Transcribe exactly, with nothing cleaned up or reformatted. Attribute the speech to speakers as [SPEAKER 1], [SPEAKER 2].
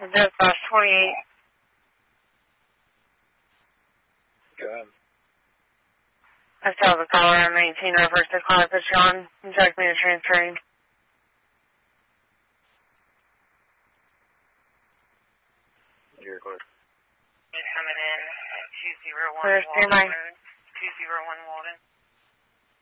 [SPEAKER 1] Dispatch twenty-eight.
[SPEAKER 2] Go ahead.
[SPEAKER 1] I still have a caller on nineteen. Reverse the call I put you on. Direct me to transferring.
[SPEAKER 2] You're clear.
[SPEAKER 3] Coming in at two zero one
[SPEAKER 1] Where's
[SPEAKER 3] Walden
[SPEAKER 1] my...
[SPEAKER 3] Road. two zero one Walden.